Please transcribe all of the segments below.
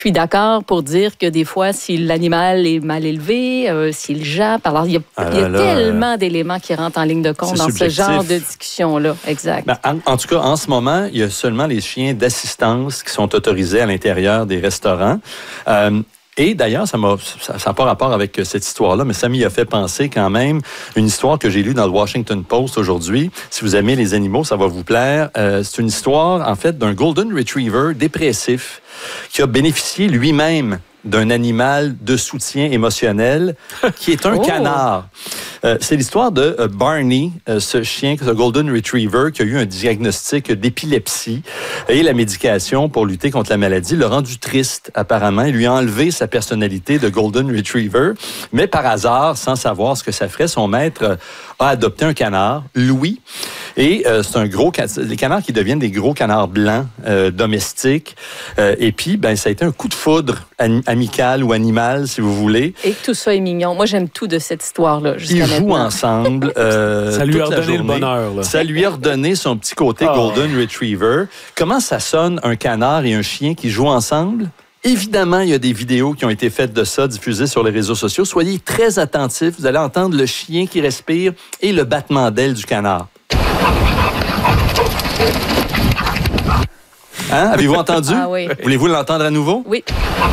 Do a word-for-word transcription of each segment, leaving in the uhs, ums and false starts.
Puis d'accord pour dire que des fois, si l'animal est mal élevé, euh, s'il jappe, alors il y a, ah il y a là, tellement euh, d'éléments qui rentrent en ligne de compte dans subjectif. Ce genre de discussion-là. Exact. Ben, en, en tout cas, en ce moment, il y a seulement les chiens d'assistance qui sont autorisés à l'intérieur des restaurants. Euh, Et d'ailleurs, ça n'a ça, ça pas rapport avec cette histoire-là, mais ça m'y a fait penser quand même une histoire que j'ai lue dans le Washington Post aujourd'hui. Si vous aimez les animaux, ça va vous plaire. Euh, c'est une histoire, en fait, d'un Golden Retriever dépressif qui a bénéficié lui-même d'un animal de soutien émotionnel qui est un oh. canard. Euh, c'est l'histoire de euh, Barney, euh, ce chien, ce Golden Retriever qui a eu un diagnostic d'épilepsie et la médication pour lutter contre la maladie l'a rendu triste apparemment. Il lui a enlevé sa personnalité de Golden Retriever, mais par hasard, sans savoir ce que ça ferait, son maître euh, a adopté un canard, Louis. Et euh, c'est un gros... Les canards qui deviennent des gros canards blancs euh, domestiques. Euh, et puis, ben, ça a été un coup de foudre amical ou animal, si vous voulez. Et tout ça est mignon. Moi, j'aime tout de cette histoire-là. Ils jouent maintenant. ensemble euh, ça lui a toute redonné la journée. Le bonheur. Là. Ça lui a redonné son petit côté oh. Golden Retriever. Comment ça sonne, un canard et un chien qui jouent ensemble? Évidemment, il y a des vidéos qui ont été faites de ça, diffusées sur les réseaux sociaux. Soyez très attentifs. Vous allez entendre le chien qui respire et le battement d'ailes du canard. Hein? Avez-vous entendu? Ah oui. Voulez-vous l'entendre à nouveau? Oui.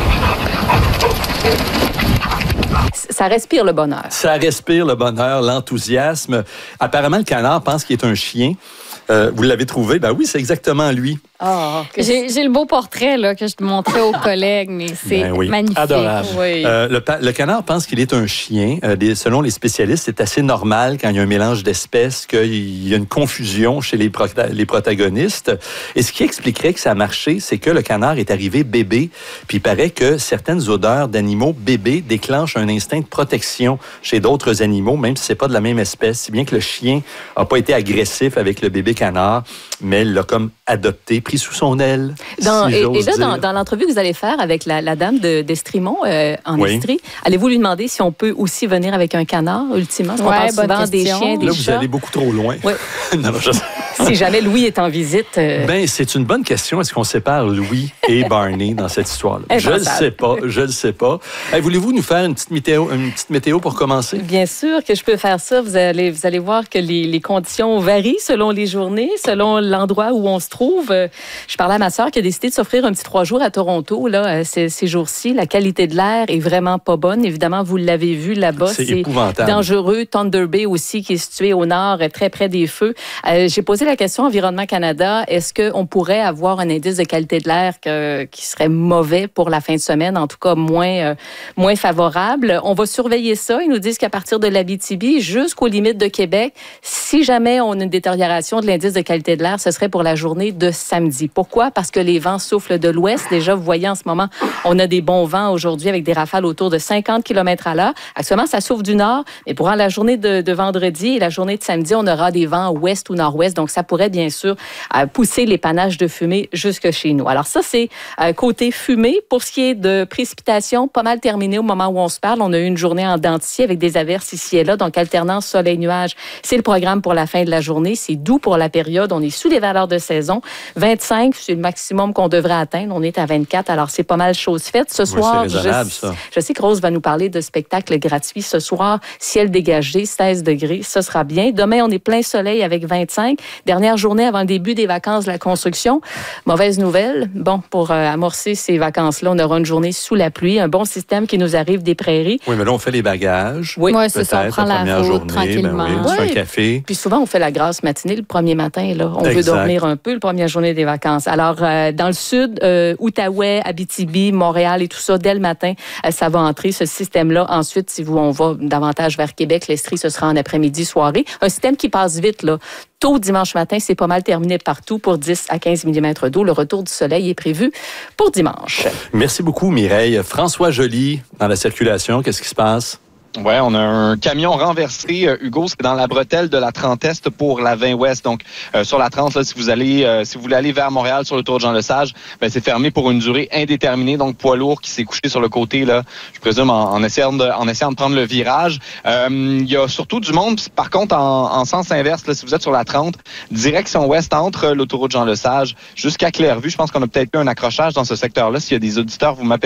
Ça respire le bonheur. Ça respire le bonheur, l'enthousiasme. Apparemment, le canard pense qu'il est un chien. Euh, vous l'avez trouvé? Ben oui, c'est exactement lui. Oh, j'ai, j'ai le beau portrait là, que je te montrais aux collègues, mais c'est ben oui. magnifique. Adorable. Oui. Euh, le, le canard pense qu'il est un chien. Euh, des, selon les spécialistes, c'est assez normal quand il y a un mélange d'espèces qu'il y a une confusion chez les, pro- les protagonistes. Et ce qui expliquerait que ça a marché, c'est que le canard est arrivé bébé, puis il paraît que certaines odeurs d'animaux bébés déclenchent un instinct de protection chez d'autres animaux, même si c'est pas de la même espèce. Si bien que le chien n'a pas été agressif avec le bébé canard, mais il l'a comme adopté, pris sous son aile. Dans, si et, et là, dire. dans, dans l'entrevue que vous allez faire avec la, la dame de, d'Estrimont euh, en oui. Estrie, allez-vous lui demander si on peut aussi venir avec un canard, ultimement? Parce qu'on ouais, parle souvent des chiens, des là, chats. Vous allez beaucoup trop loin. Oui. non, non, je... si jamais Louis est en visite... Euh... Ben, c'est une bonne question. Est-ce qu'on sépare Louis et Barney dans cette histoire-là? Je ne le sais pas. Je ne le sais pas. Hey, voulez-vous nous faire une petite météo, une petite météo pour commencer? Bien sûr que je peux faire ça. Vous allez, vous allez voir que les, les conditions varient selon les journées, selon l'endroit où on se trouve. Je parlais à ma sœur qui a décidé de s'offrir un petit trois jours à Toronto là, ces, ces jours-ci. La qualité de l'air est vraiment pas bonne. Évidemment, vous l'avez vu là-bas. C'est, c'est épouvantable. Dangereux. Thunder Bay aussi, qui est situé au nord, très près des feux. Euh, j'ai posé la question à Environnement Canada. Est-ce qu'on pourrait avoir un indice de qualité de l'air que, qui serait mauvais pour la fin de semaine, en tout cas moins, euh, moins favorable? On va surveiller ça. Ils nous disent qu'à partir de l'Abitibi jusqu'aux limites de Québec, si jamais on a une détérioration de l'indice de qualité de l'air, ce serait pour la journée de samedi. Pourquoi? Parce que les vents soufflent de l'ouest. Déjà, vous voyez en ce moment, on a des bons vents aujourd'hui avec des rafales autour de cinquante kilomètres à l'heure. Actuellement, ça souffle du nord, mais pour la journée de, de vendredi et la journée de samedi, on aura des vents ouest ou nord-ouest. Donc, ça pourrait bien sûr euh, pousser les panaches de fumée jusque chez nous. Alors ça, c'est euh, côté fumée. Pour ce qui est de précipitations, pas mal terminé au moment où on se parle. On a eu une journée en dents de scie avec des averses ici et là, donc alternance soleil-nuage. C'est le programme pour la fin de la journée. C'est doux pour la période. On est sous les valeurs de saison. vingt-cinq, c'est le maximum qu'on devrait atteindre. On est à vingt-quatre, alors c'est pas mal chose faite. Ce soir, oui, c'est raisonnable, ça. Je sais que Rose va nous parler de spectacles gratuits. Ce soir, ciel dégagé, seize degrés, ce sera bien. Demain, on est plein soleil avec vingt-cinq. Dernière journée avant le début des vacances de la construction. Mauvaise nouvelle. Bon, pour euh, amorcer ces vacances-là, on aura une journée sous la pluie. Un bon système qui nous arrive des prairies. Oui, mais là, on fait les bagages. Oui, ouais, c'est ça. On prend la, la route journée, tranquillement. Ben oui, on se fait un café. Puis souvent, on fait la grasse matinée le premier matin. Là. On exact. veut dormir un peu la première journée des vacances. Alors, euh, dans le sud, euh, Outaouais, Abitibi, Montréal et tout ça, dès le matin, euh, ça va entrer, ce système-là. Ensuite, si vous, on va davantage vers Québec, l'Estrie, ce sera en après-midi, soirée. Un système qui passe vite, là. Tôt dimanche matin, c'est pas mal terminé partout pour dix à quinze millimètres d'eau. Le retour du soleil est prévu pour dimanche. Merci beaucoup, Mireille. François Joly, dans la circulation, qu'est-ce qui se passe? Oui, on a un camion renversé, euh, Hugo, c'est dans la bretelle de la trente Est pour la vingt Ouest. Donc, euh, sur la trente, là, si vous allez, euh, si vous voulez aller vers Montréal sur l'autoroute Jean-Lesage, ben, c'est fermé pour une durée indéterminée. Donc, poids lourd qui s'est couché sur le côté, là, je présume, en, en essayant de, en essayant de prendre le virage. Euh, il y a surtout du monde. Par contre, en, en sens inverse, là, si vous êtes sur la trente, direction ouest entre l'autoroute Jean-Lesage jusqu'à Clairvue, je pense qu'on a peut-être eu un accrochage dans ce secteur-là. S'il y a des auditeurs, vous m'appelez.